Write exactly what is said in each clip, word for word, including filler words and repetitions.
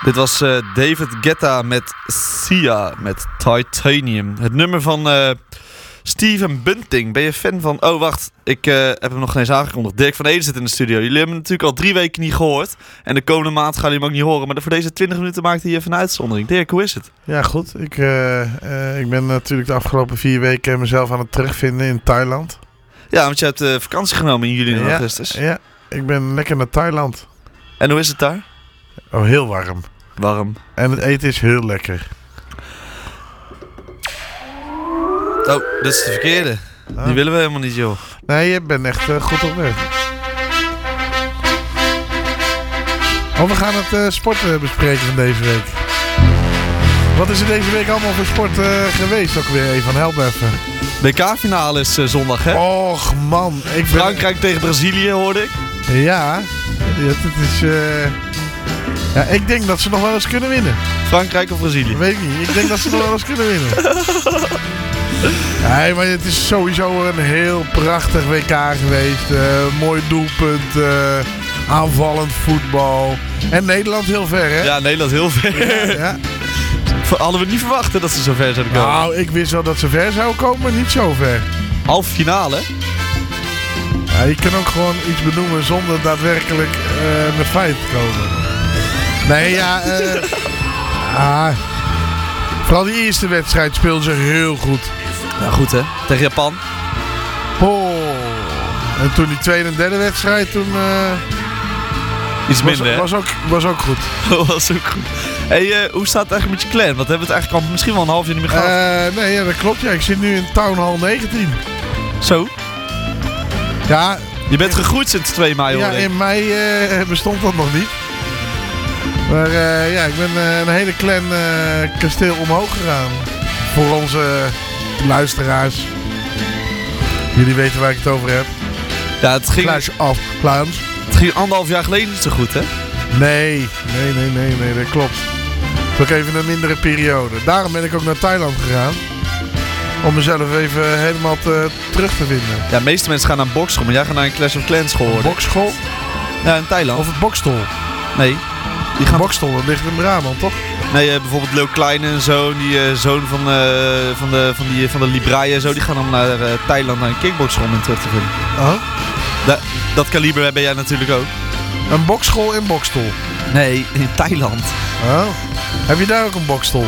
Dit was uh, David Guetta met Sia met Titanium. Het nummer van uh, Steven Bunting. Ben je fan van... Oh, wacht. Ik uh, heb hem nog eens aangekondigd. Dirk van Ede zit in de studio. Jullie hebben hem natuurlijk al drie weken niet gehoord. En de komende maand gaan jullie hem ook niet horen. Maar voor deze twintig minuten maakt hij even een uitzondering. Dirk, hoe is het? Ja, goed. Ik, uh, uh, ik ben natuurlijk de afgelopen vier weken mezelf aan het terugvinden in Thailand. Ja, want je hebt uh, vakantie genomen in juli en ja, augustus. Ja, ik ben lekker naar Thailand. En hoe is het daar? Oh, heel warm. Warm. En het eten is heel lekker. Oh, dat is de verkeerde. Ah. Die willen we helemaal niet, joh. Nee, je bent echt uh, goed op weg. Oh, we gaan het uh, sport uh, bespreken van deze week. Wat is er deze week allemaal voor sport uh, geweest ook weer? Even, help even. De W K-finale is uh, zondag, hè? Och, man. Ik ben... Frankrijk tegen Brazilië, hoorde ik. Ja, het, het is... Uh... Ja, ik denk dat ze nog wel eens kunnen winnen. Frankrijk of Brazilië? Weet ik niet. Ik denk dat ze nog wel eens kunnen winnen. Nee, maar het is sowieso een heel prachtig W K geweest. Uh, mooi doelpunt. Uh, aanvallend voetbal. En Nederland heel ver, hè? Ja, Nederland heel ver. Ja, ja. Hadden we niet verwacht dat ze zo ver zouden komen. Nou, ik wist wel dat ze ver zouden komen, maar niet zo ver. Halve finale? Ja, je kan ook gewoon iets benoemen zonder daadwerkelijk uh, met feiten te komen. Nee, ja... Uh, ah, vooral die eerste wedstrijd speelden ze heel goed. Ja, goed hè. Tegen Japan. Oh. En toen die tweede en derde wedstrijd, toen... Uh, Iets minder, was, hè? Was ook, was ook goed. was ook goed. Hey, uh, hoe staat het eigenlijk met je clan? Want we hebben het eigenlijk al misschien wel een half jaar niet meer gehad. Uh, nee, ja, dat klopt. Ja. Ik zit nu in Town Hall negentien. Zo? Ja. Je bent gegroeid sinds twee mei, hoor. Ja, in mei uh, bestond dat nog niet. Maar uh, ja, ik ben uh, een hele clan uh, kasteel omhoog gegaan. Voor onze luisteraars. Jullie weten waar ik het over heb. Ja, het ging... Clash of Clans. Het ging anderhalf jaar geleden niet zo goed, hè? Nee, nee, nee, nee, nee, dat klopt. Het is ook even een mindere periode. Daarom ben ik ook naar Thailand gegaan. Om mezelf even helemaal te, terug te vinden. Ja, de meeste mensen gaan naar een bokschool, maar jij gaat naar een Clash of Clans school. Een bokschool? Ja, in Thailand. Of het bokstol? Nee. Die gaan... Bokstol, dat ligt in Brabant, toch? Nee, uh, bijvoorbeeld Leo Kleine en zo, die uh, zoon van, uh, van de, van die, van de Libraïe en zo, die gaan dan naar uh, Thailand naar een kickboxschool om terug te vinden. Oh? Da dat kaliber ben jij natuurlijk ook. Een bokschool in Bokstol? Nee, in Thailand. Oh. Heb je daar ook een bokstol?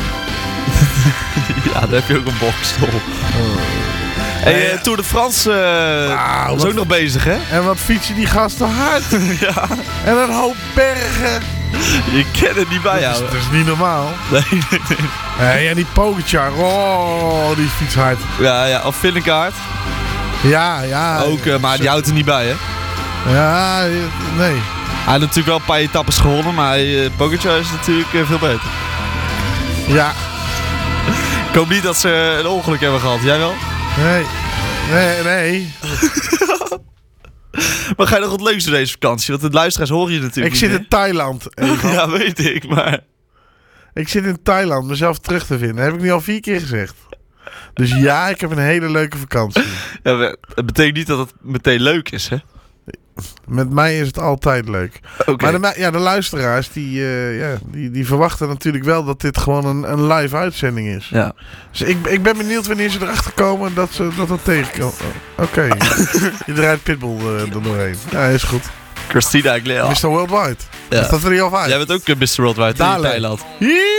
Ja, daar heb je ook een boksstol. Oh. Hey, uh, Tour de France uh, wow, is ook nog bezig, hè? En wat fietsen die gasten hard. Ja. En een hoop bergen. Je kent het niet bij jou. Dat is, dat is niet normaal. Nee, nee, nee. Hey, en die Pogacar, oh, die fiets hard. Ja, ja, of Vingegaard. Ja, ja. Ook, uh, maar die houdt er niet bij, hè? Ja, nee. Hij heeft natuurlijk wel een paar etappes gewonnen, maar uh, Pogacar is natuurlijk uh, veel beter. Ja. Ik hoop niet dat ze een ongeluk hebben gehad. Jij wel? Nee. Nee, nee. Maar ga je nog wat leuks doen deze vakantie? Want de luisteraars horen je natuurlijk Ik niet zit meer. in Thailand. Even. Ja, weet ik, maar... Ik zit in Thailand mezelf terug te vinden. Dat heb ik nu al vier keer gezegd. Dus ja, ik heb een hele leuke vakantie. Ja, het betekent niet dat het meteen leuk is, hè? Met mij is het altijd leuk. Okay. Maar de, ja, de luisteraars die, uh, ja, die, die verwachten natuurlijk wel dat dit gewoon een, een live uitzending is. Ja. Dus ik, ik ben benieuwd wanneer ze erachter komen dat ze dat, dat tegenkomen. Oké. Okay. Je draait Pitbull uh, er doorheen. Ja, is goed. Christina Aguilera. mister Worldwide. Ja. Is dat er niet al uit? Jij bent ook mister Worldwide in Thailand. Yee!